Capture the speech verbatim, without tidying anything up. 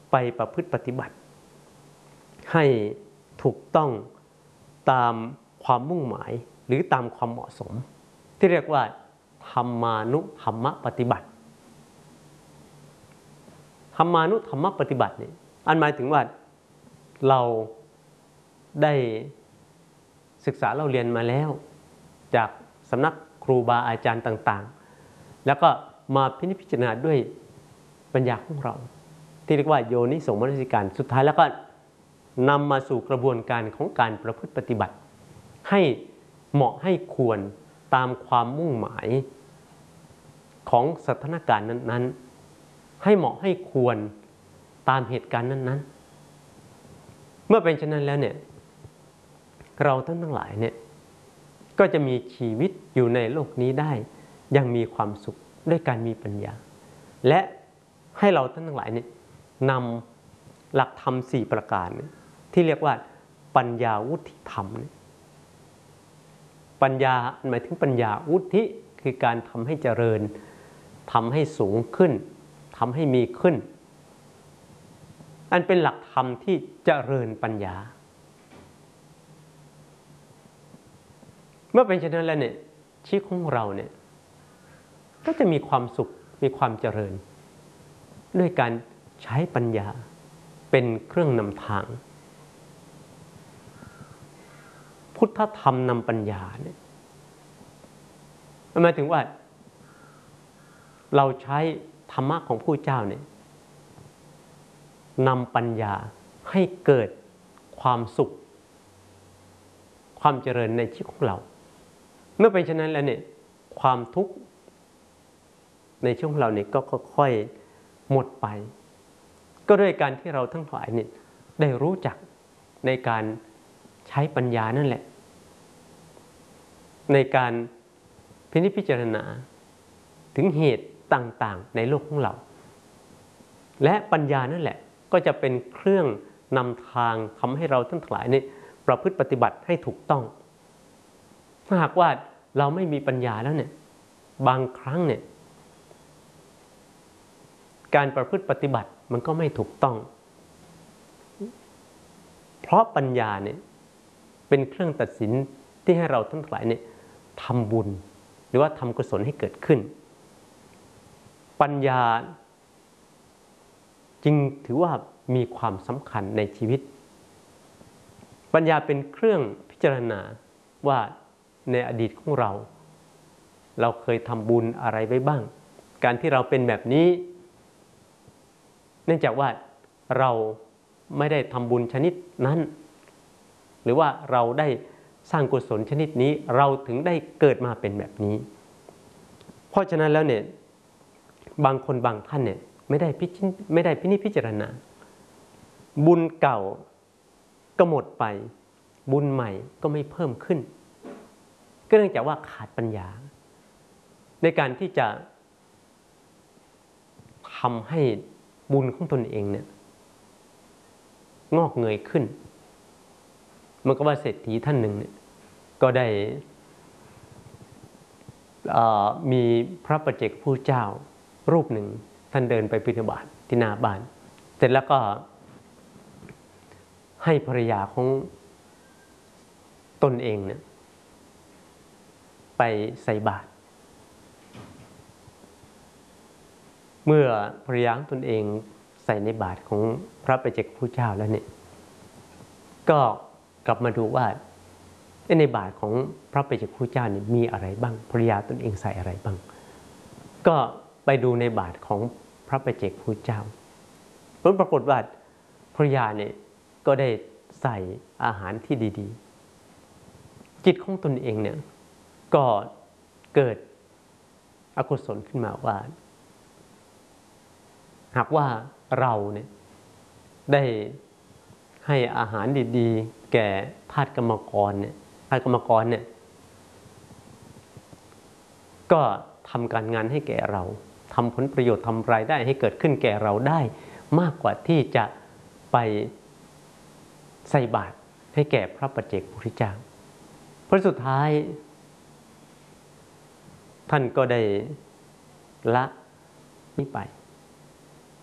ไปประพฤติปฏิบัติให้ถูกต้องตามความมุ่งหมายหรือตามความเหมาะสมที่เรียกว่าธรรมานุธรรมปฏิบัติธรรมานุธรรมปฏิบัติเนี่ยอันหมายถึงว่าเราได้ศึกษาเราเรียนมาแล้วจากสำนักครูบาอาจารย์ต่างๆแล้วก็มาพินิจพิจารณาด้วยปัญญาของเราที่เรียกว่าโยนิโสมนสิการสุดท้ายแล้วก็นำมาสู่กระบวนการของการประพฤติปฏิบัติให้เหมาะให้ควรตามความมุ่งหมายของสถานการณ์นั้นๆให้เหมาะให้ควรตามเหตุการณ์นั้นๆเมื่อเป็นเช่นนั้นแล้วเนี่ยเราทั้งทั้งหลายเนี่ยก็จะมีชีวิตอยู่ในโลกนี้ได้ยังมีความสุขด้วยการมีปัญญาและให้เราทั้งทั้งหลายเนี่ยนำหลักธรรมสี่ประการที่เรียกว่าปัญญาวุฒิธรรมปัญญาหมายถึงปัญญาวุฒิคือการทำให้เจริญทำให้สูงขึ้นทำให้มีขึ้นอันเป็นหลักธรรมที่เจริญปัญญาเมื่อเป็นเช่นนั้นแล้วเนี่ยชีวิตของเราเนี่ยก็จะมีความสุขมีความเจริญด้วยการใช้ปัญญาเป็นเครื่องนำทางพุทธธรรมนำปัญญาเนี่ยหมายถึงว่าเราใช้ธรรมะของผู้เจ้าเนี่ยนำปัญญาให้เกิดความสุขความเจริญในชีวิตของเราเมื่อเป็นเช่นนั้นแล้วเนี่ยความทุกข์ในชีวิตของเราเนี่ยก็ค่อยๆหมดไปก็ด้วยการที่เราทั้งหลายเนี่ยได้รู้จักในการใช้ปัญญานั่นแหละในการพินิจพิจารณาถึงเหตุต่างๆในโลกของเราและปัญญานั่นแหละก็จะเป็นเครื่องนำทางทำให้เราทั้งหลายเนี่ยประพฤติปฏิบัติให้ถูกต้องถ้าหากว่าเราไม่มีปัญญาแล้วเนี่ยบางครั้งเนี่ยการประพฤติปฏิบัติมันก็ไม่ถูกต้องเพราะปัญญาเนี่ยเป็นเครื่องตัดสินที่ให้เราทั้งหลายเนี่ยทำบุญหรือว่าทำกุศลให้เกิดขึ้นปัญญาจึงถือว่ามีความสำคัญในชีวิตปัญญาเป็นเครื่องพิจารณาว่าในอดีตของเราเราเคยทำบุญอะไรไว้บ้างการที่เราเป็นแบบนี้เนื่องจากว่าเราไม่ได้ทำบุญชนิดนั้นหรือว่าเราได้สร้างกุศลชนิดนี้เราถึงได้เกิดมาเป็นแบบนี้เพราะฉะนั้นแล้วเนี่ยบางคนบางท่านเนี่ยไม่ได้พิจิไม่ได้พินิจพิจารณาบุญเก่าก็หมดไปบุญใหม่ก็ไม่เพิ่มขึ้นก็เนื่องจากว่าขาดปัญญาในการที่จะทำให้บุญของตนเองเนี่ยงอกเงยขึ้นมันก็ว่าเศรษฐีท่านหนึ่งเนี่ยก็ได้มีพระปัจเจกพุทธเจ้ารูปหนึ่งท่านเดินไปบิณฑบาตที่หน้าบ้านเสร็จแล้วก็ให้ภรรยาของตนเองเนี่ยไปใส่บาตรเมื่อภรรยาของตนเองใส่ในบาตรของพระปัจเจกพุทธเจ้าแล้วเนี่ยก็กลับมาดูว่าในบาตรของพระปัจเจกพุทธเจ้าเนี่ยมีอะไรบ้างภรรยาตนเองใส่อะไรบ้างก็ไปดูในบาตรของพระปัจเจกพุทธเจ้าผลปรากฏว่าภรรยาเนี่ยก็ได้ใส่อาหารที่ดีๆจิตของตนเองเนี่ยก็เกิดอกุศลขึ้นมาว่าหากว่าเราเนี่ยได้ให้อาหารดีๆแก่ทาสกรรมกรเนี่ยทาสกรรมกรเนี่ยก็ทำการงานให้แก่เราทำผลประโยชน์ทำรายได้ให้เกิดขึ้นแก่เราได้มากกว่าที่จะไปใส่บาตรให้แก่พระปัจเจกพุทธเจ้าเพราะสุดท้ายท่านก็ได้ละนี้ไป